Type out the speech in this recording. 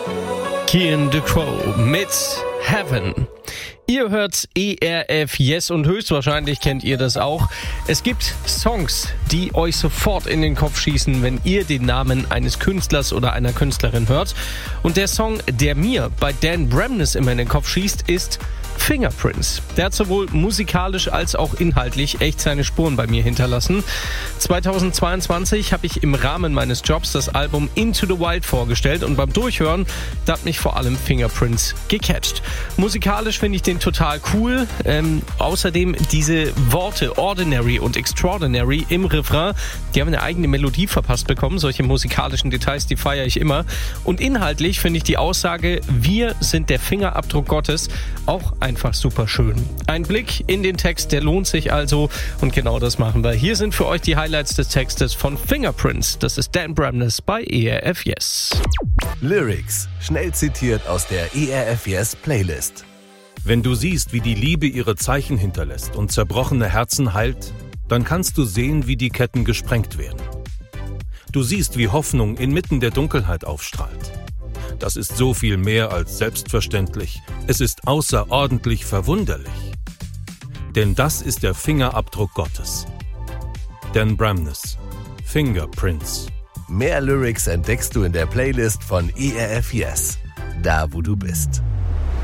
Kian The Crow mit Heaven. Ihr hört ERF Yes und höchstwahrscheinlich kennt ihr das auch. Es gibt Songs, die euch sofort in den Kopf schießen, wenn ihr den Namen eines Künstlers oder einer Künstlerin hört. Und der Song, der mir bei Dan Bremnes immer in den Kopf schießt, ist Fingerprints. Der hat sowohl musikalisch als auch inhaltlich echt seine Spuren bei mir hinterlassen. 2022 habe ich im Rahmen meines Jobs das Album Into the Wild vorgestellt und beim Durchhören, da hat mich vor allem Fingerprints gecatcht. Musikalisch finde ich den total cool. Außerdem diese Worte Ordinary und Extraordinary im Refrain, die haben eine eigene Melodie verpasst bekommen. Solche musikalischen Details, die feiere ich immer. Und inhaltlich finde ich die Aussage, wir sind der Fingerabdruck Gottes, auch einfach super schön. Ein Blick in den Text, der lohnt sich also und genau das machen wir. Hier sind für euch die Highlights des Textes von Fingerprints. Das ist Dan Bremnes bei ERF Yes. Lyrics, schnell zitiert aus der ERF Yes Playlist. Wenn du siehst, wie die Liebe ihre Zeichen hinterlässt und zerbrochene Herzen heilt, dann kannst du sehen, wie die Ketten gesprengt werden. Du siehst, wie Hoffnung inmitten der Dunkelheit aufstrahlt. Das ist so viel mehr als selbstverständlich. Es ist außerordentlich verwunderlich. Denn das ist der Fingerabdruck Gottes. Dan Bremnes, Fingerprints. Mehr Lyrics entdeckst du in der Playlist von ERF Yes, da wo du bist.